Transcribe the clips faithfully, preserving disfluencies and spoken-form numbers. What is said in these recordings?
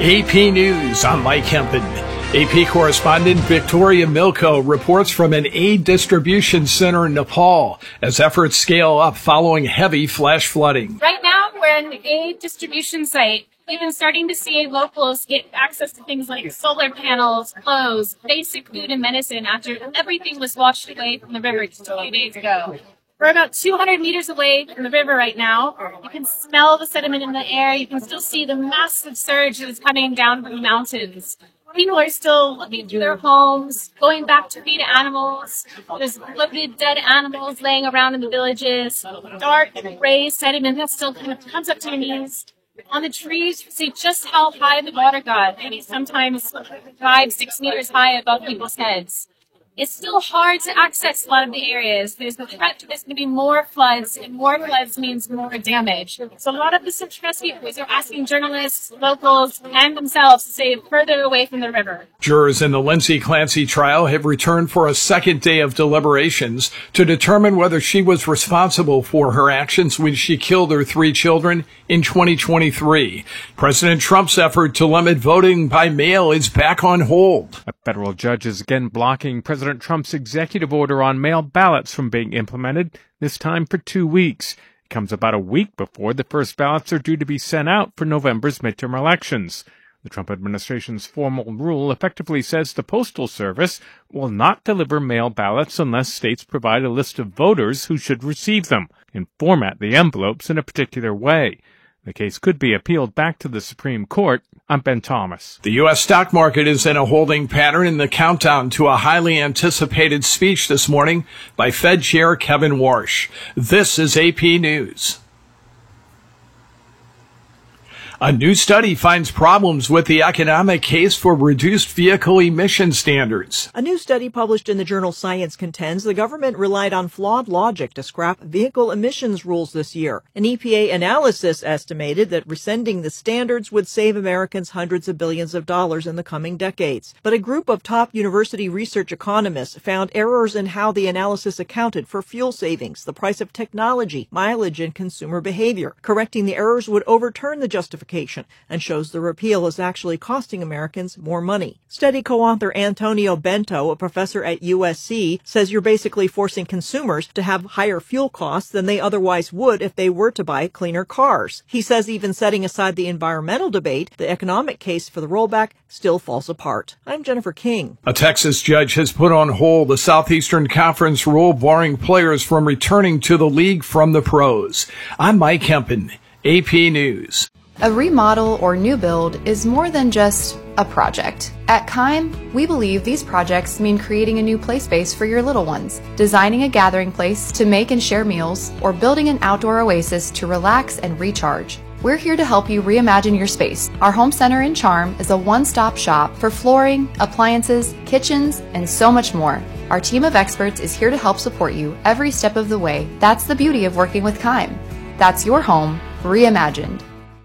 A P News, I'm Mike Hempen. A P correspondent Victoria Milko reports from an aid distribution center in Nepal as efforts scale up following heavy flash flooding. Right now, we're at an aid distribution site. We've been starting to see locals get access to things like solar panels, clothes, basic food and medicine after everything was washed away from the river just a few days ago. We're about two hundred meters away from the river right now. You can smell the sediment in the air. You can still see the massive surge that is coming down from the mountains. People are still looking through their homes, going back to feed animals. There's loaded dead animals laying around in the villages. Dark gray sediment that still kind of comes up to your knees. On the trees, you see just how high the water got, maybe sometimes five, six meters high above people's heads. It's still hard to access a lot of the areas. There's the threat that there's going to be more floods, and more floods means more damage. So a lot of the search and rescue crews are asking journalists, locals, and themselves to stay further away from the river. Jurors in the Lindsay Clancy trial have returned for a second day of deliberations to determine whether she was responsible for her actions when she killed her three children in twenty twenty-three. President Trump's effort to limit voting by mail is back on hold. A federal judge is again blocking President Trump's executive order on mail ballots from being implemented, this time for two weeks. It comes about a week before the first ballots are due to be sent out for November's midterm elections. The Trump administration's formal rule effectively says the Postal Service will not deliver mail ballots unless states provide a list of voters who should receive them and format the envelopes in a particular way. The case could be appealed back to the Supreme Court. I'm Ben Thomas. The U S stock market is in a holding pattern in the countdown to a highly anticipated speech this morning by Fed Chair Kevin Warsh. This is A P News. A new study finds problems with the economic case for reduced vehicle emission standards. A new study published in the journal Science contends the government relied on flawed logic to scrap vehicle emissions rules this year. An E P A analysis estimated that rescinding the standards would save Americans hundreds of billions of dollars in the coming decades. But a group of top university research economists found errors in how the analysis accounted for fuel savings, the price of technology, mileage, and consumer behavior. Correcting the errors would overturn the justification and shows the repeal is actually costing Americans more money. Study co-author Antonio Bento, a professor at U S C, says you're basically forcing consumers to have higher fuel costs than they otherwise would if they were to buy cleaner cars. He says even setting aside the environmental debate, the economic case for the rollback still falls apart. I'm Jennifer King. A Texas judge has put on hold the Southeastern Conference rule barring players from returning to the league from the pros. I'm Mike Hempen, A P News. A remodel or new build is more than just a project. At Kime, we believe these projects mean creating a new play space for your little ones, designing a gathering place to make and share meals, or building an outdoor oasis to relax and recharge. We're here to help you reimagine your space. Our home center in Charm is a one-stop shop for flooring, appliances, kitchens, and so much more. Our team of experts is here to help support you every step of the way. That's the beauty of working with Kime. That's your home reimagined.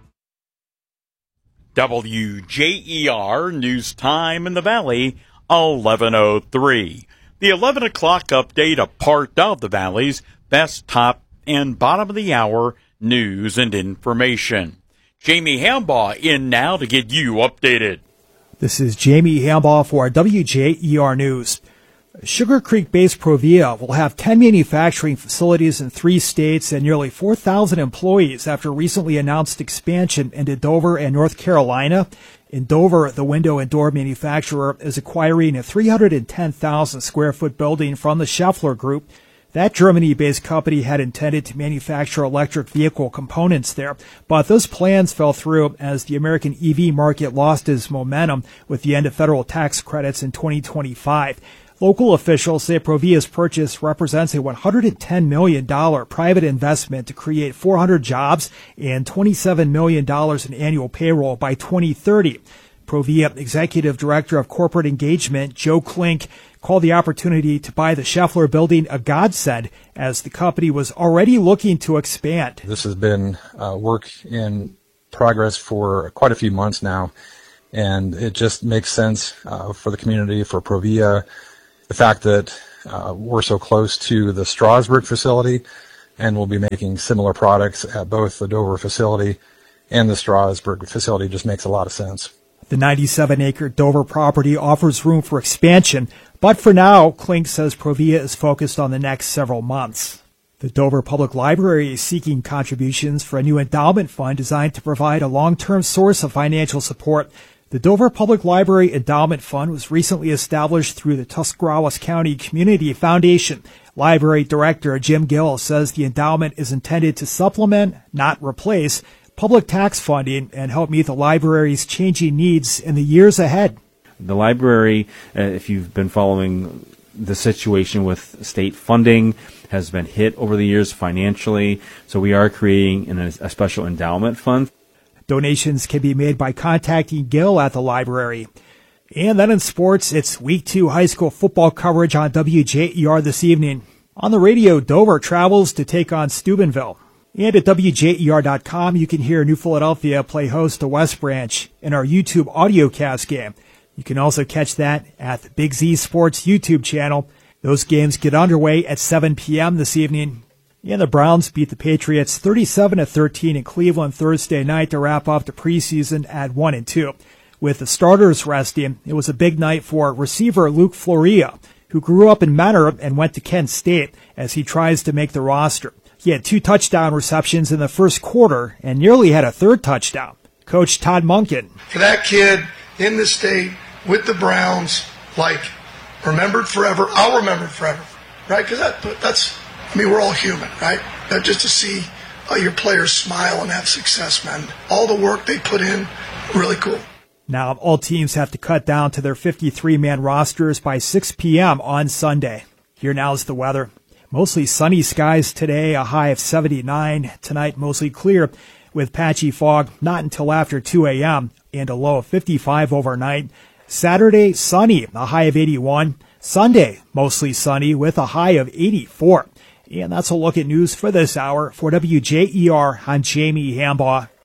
W J E R News Time in the Valley, eleven oh three. The eleven o'clock update, a part of the Valley's best top and bottom of the hour news and information. Jamie Hambaugh in now to get you updated. This is Jamie Hambaugh for W J E R News. Sugar Creek-based Provia will have ten manufacturing facilities in three states and nearly four thousand employees after recently announced expansion into Dover and North Carolina. In Dover, the window and door manufacturer is acquiring a three hundred ten thousand square foot building from the Schaeffler Group. That Germany-based company had intended to manufacture electric vehicle components there, but those plans fell through as the American E V market lost its momentum with the end of federal tax credits in twenty twenty-five. Local officials say Provia's purchase represents a one hundred ten million dollars private investment to create four hundred jobs and twenty-seven million dollars in annual payroll by twenty thirty. Provia Executive Director of Corporate Engagement, Joe Klink, called the opportunity to buy the Schaeffler building a godsend as the company was already looking to expand. This has been uh, work in progress for quite a few months now, and it just makes sense uh, for the community, for Provia. The fact that uh, we're so close to the Strasburg facility and we'll be making similar products at both the Dover facility and the Strasburg facility just makes a lot of sense. The ninety-seven acre Dover property offers room for expansion, but for now, Klink says Provia is focused on the next several months. The Dover Public Library is seeking contributions for a new endowment fund designed to provide a long-term source of financial support. The Dover Public Library Endowment Fund was recently established through the Tuscarawas County Community Foundation. Library Director Jim Gill says the endowment is intended to supplement, not replace, public tax funding and help meet the library's changing needs in the years ahead. The library, uh, if you've been following the situation with state funding, has been hit over the years financially, so we are creating an, a special endowment fund. Donations can be made by contacting Gill at the library. And then in sports, it's week two high school football coverage on W J E R this evening. On the radio, Dover travels to take on Steubenville. And at W J E R dot com, you can hear New Philadelphia play host to West Branch in our YouTube audiocast game. You can also catch that at the Big Z Sports YouTube channel. Those games get underway at seven p.m. this evening. And the Browns beat the Patriots thirty-seven to thirteen in Cleveland Thursday night to wrap up the preseason at one and two. With the starters resting, it was a big night for receiver Luke Floria, who grew up in Mentor and went to Kent State as he tries to make the roster. He had two touchdown receptions in the first quarter and nearly had a third touchdown. Coach Todd Monken. For that kid in the state with the Browns, like, remembered forever, I'll remember forever, right? Because that, that's, I mean, we're all human, right? That just to see uh, your players smile and have success, man. All the work they put in, really cool. Now, all teams have to cut down to their fifty-three man rosters by six p.m. on Sunday. Here now is the weather. Mostly sunny skies today, a high of seventy-nine. Tonight, mostly clear with patchy fog, not until after two a.m., and a low of fifty-five overnight. Saturday, sunny, a high of eighty-one. Sunday, mostly sunny with a high of eighty-four. And that's a look at news for this hour. For W J E R, I'm Jamie Hambaugh.